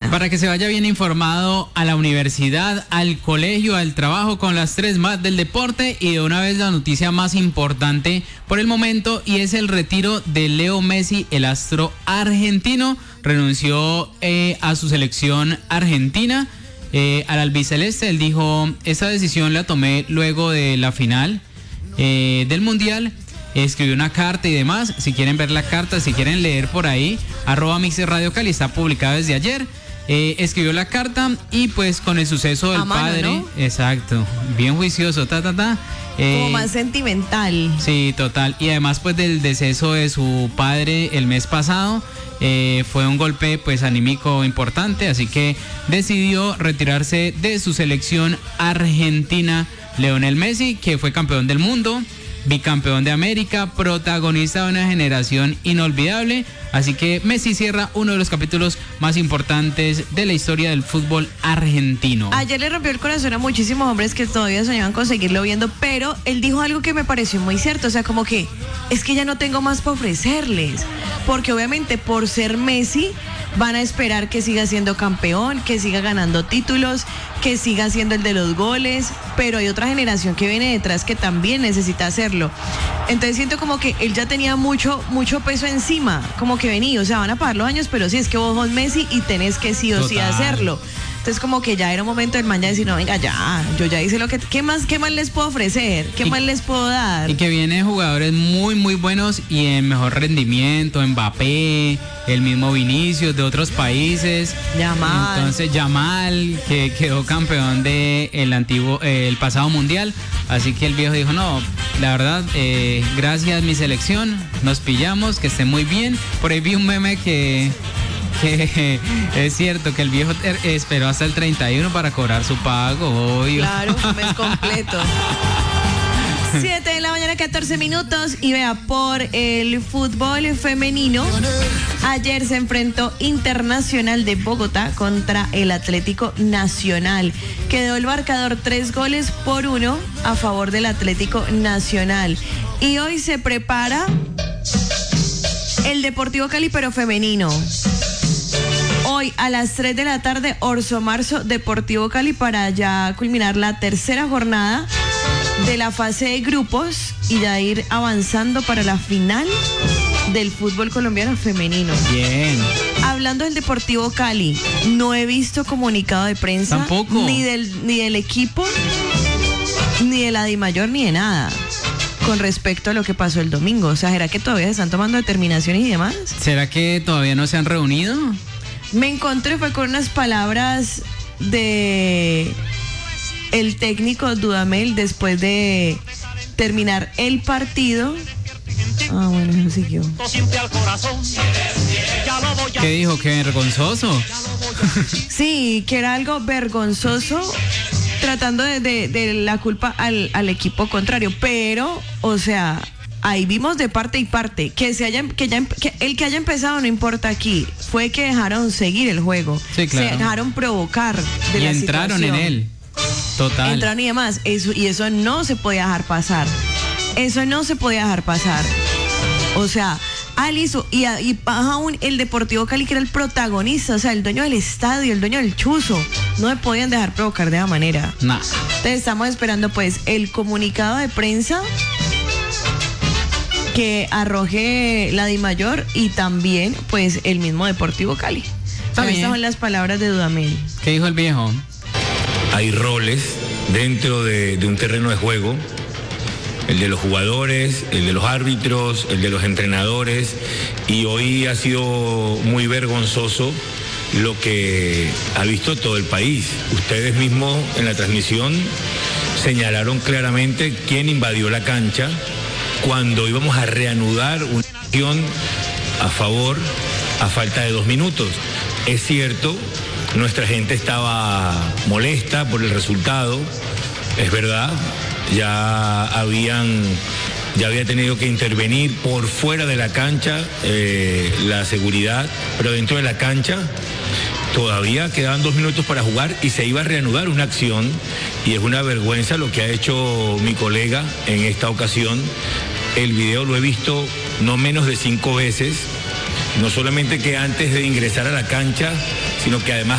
Para que se vaya bien informado a la universidad, al colegio, al trabajo con las 3 más del deporte y de una vez la noticia más importante por el momento y es el retiro de Leo Messi, el astro argentino. Renunció a su selección argentina, al albiceleste. Él dijo, esta decisión la tomé luego de la final del Mundial. Escribió una carta y demás. Si quieren ver la carta, si quieren leer por ahí, @Mixer Radio Cali, está publicada desde ayer. Escribió la carta y pues con el suceso del padre, ¿no? Exacto, bien juicioso, como más sentimental. Sí, total. Y además pues del deceso de su padre el mes pasado, fue un golpe pues anímico importante, así que decidió retirarse de su selección argentina. Lionel Messi, que fue campeón del mundo, bicampeón de América, protagonista de una generación inolvidable. Así que Messi cierra uno de los capítulos más importantes de la historia del fútbol argentino. Ayer le rompió el corazón a muchísimos hombres que todavía soñaban con seguirlo viendo, pero él dijo algo que me pareció muy cierto, o sea, como que es que ya no tengo más para ofrecerles, porque obviamente por ser Messi van a esperar que siga siendo campeón, que siga ganando títulos, que siga siendo el de los goles, pero hay otra generación que viene detrás que también necesita hacerlo. Entonces siento como que él ya tenía mucho peso encima, como que venía, o sea, van a pagar los años, pero sí, es que vos sos Messi y tenés que sí o sí hacerlo. Entonces como que ya era un momento del man ya decir, no, venga, ya, yo ya hice lo que... ¿Qué más les puedo ofrecer? ¿Qué más les puedo dar? Y que vienen jugadores muy, muy buenos y en mejor rendimiento, Mbappé, el mismo Vinicius de otros países. Yamal. Entonces Yamal, que quedó campeón el pasado mundial. Así que el viejo dijo, no, la verdad, gracias mi selección, nos pillamos, que esté muy bien. Por ahí vi un meme que es cierto que el viejo esperó hasta el 31 para cobrar su pago, obvio. Claro, un mes completo. 7 de la mañana, 14 minutos. Y vea, por el fútbol femenino, ayer se enfrentó Internacional de Bogotá contra el Atlético Nacional. Quedó el marcador 3-1 a favor del Atlético Nacional. Y hoy se prepara el Deportivo Cali, pero femenino. Hoy a las 3 de la tarde, Orso Marzo, Deportivo Cali, para ya culminar la tercera jornada de la fase de grupos y ya ir avanzando para la final del fútbol colombiano femenino. Bien. Hablando del Deportivo Cali, no he visto comunicado de prensa. Tampoco. Ni del equipo, ni de la DIMAYOR, ni de nada con respecto a lo que pasó el domingo. O sea, ¿será que todavía se están tomando determinaciones y demás? ¿Será que todavía no se han reunido? Me encontré fue con unas palabras de el técnico Dudamel después de terminar el partido. Bueno, no siguió. ¿Qué dijo? ¿Qué vergonzoso? Sí, que era algo vergonzoso, tratando de la culpa al equipo contrario, pero, o sea, ahí vimos de parte y parte. Que el que haya empezado no importa aquí. Fue que dejaron seguir el juego. Sí, claro. Se dejaron provocar de y la entraron situación. en él. Total. Entraron y demás. Eso no se podía dejar pasar. Eso no se podía dejar pasar. O sea, Aliso y aún el Deportivo Cali, que era el protagonista, o sea, el dueño del estadio, el dueño del chuzo, no me podían dejar provocar de esa manera. Nah. Entonces estamos esperando pues el comunicado de prensa que arroje la DIMAYOR y también pues el mismo Deportivo Cali. Estas son las palabras de Dudamel. ¿Qué dijo el viejo? Hay roles dentro de un terreno de juego, el de los jugadores, el de los árbitros, el de los entrenadores, y hoy ha sido muy vergonzoso lo que ha visto todo el país. Ustedes mismos en la transmisión señalaron claramente quién invadió la cancha cuando íbamos a reanudar una acción a favor a falta de 2 minutos. Es cierto, nuestra gente estaba molesta por el resultado, es verdad, ya había tenido que intervenir por fuera de la cancha la seguridad, pero dentro de la cancha todavía quedaban 2 minutos para jugar y se iba a reanudar una acción, y es una vergüenza lo que ha hecho mi colega en esta ocasión. El video lo he visto no menos de 5 veces, no solamente que antes de ingresar a la cancha, sino que además